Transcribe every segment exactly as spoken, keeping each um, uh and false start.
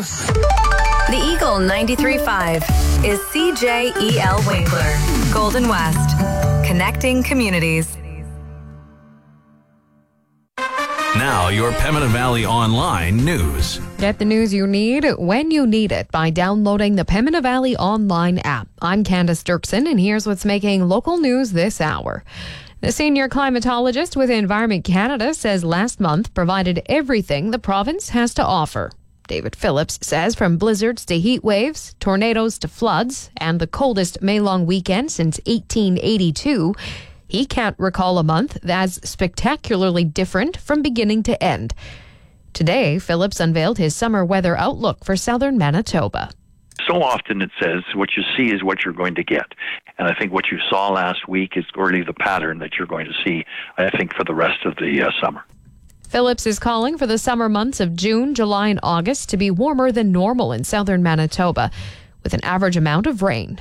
news. The Eagle ninety-three point five is C J E L Winkler, Golden West, connecting communities. Now, your Pembina Valley Online news. Get the news you need when you need it by downloading the Pembina Valley Online app. I'm Candace Dirksen, and here's what's making local news this hour. The senior climatologist with Environment Canada says last month provided everything the province has to offer. David Phillips says from blizzards to heat waves, tornadoes to floods, and the coldest May-long weekend since eighteen eighty-two, he can't recall a month that's spectacularly different from beginning to end. Today, Phillips unveiled his summer weather outlook for southern Manitoba. So often it says what you see is what you're going to get. And I think what you saw last week is really the pattern that you're going to see, I think, for the rest of the uh, summer. Phillips is calling for the summer months of June, July, and August to be warmer than normal in southern Manitoba, with an average amount of rain.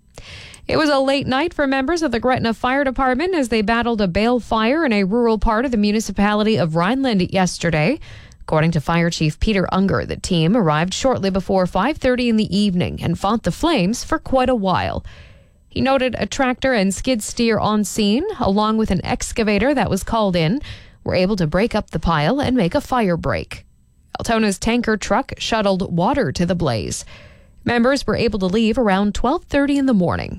It was a late night for members of the Gretna Fire Department as they battled a bale fire in a rural part of the municipality of Rhineland yesterday. According to Fire Chief Peter Unger, the team arrived shortly before five thirty in the evening and fought the flames for quite a while. He noted a tractor and skid steer on scene, along with an excavator that was called in, were able to break up the pile and make a fire break. Altona's tanker truck shuttled water to the blaze. Members were able to leave around twelve thirty in the morning.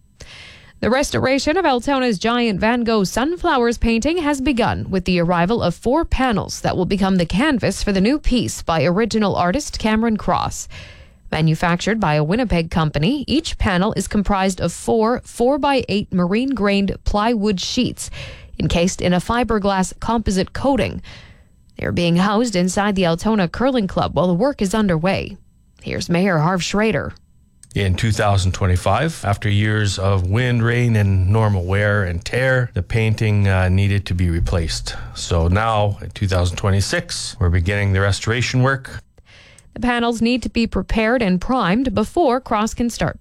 The restoration of Altona's giant Van Gogh Sunflowers painting has begun with the arrival of four panels that will become the canvas for the new piece by original artist Cameron Cross. Manufactured by a Winnipeg company, each panel is comprised of four four by eight marine-grained plywood sheets encased in a fiberglass composite coating. They are being housed inside the Altona Curling Club while the work is underway. Here's Mayor Harv Schrader. In two thousand twenty-five, after years of wind, rain, and normal wear and tear, the painting uh, needed to be replaced. So now, in two thousand twenty-six, we're beginning the restoration work. The panels need to be prepared and primed before Cross can start